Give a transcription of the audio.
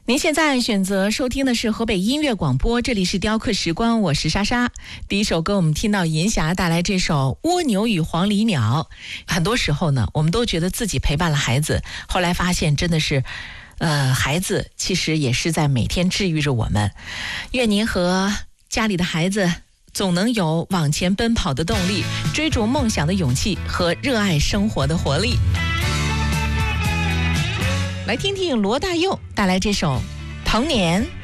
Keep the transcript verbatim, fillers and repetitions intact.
您现在选择收听的是河北音乐广播，这里是雕刻时光，我是莎莎。第一首歌我们听到银霞带来这首《蜗牛与黄鹂鸟》。很多时候呢，我们都觉得自己陪伴了孩子，后来发现真的是呃，孩子其实也是在每天治愈着我们。愿您和家里的孩子总能有往前奔跑的动力，追逐梦想的勇气和热爱生活的活力。来听听罗大佑带来这首《童年》。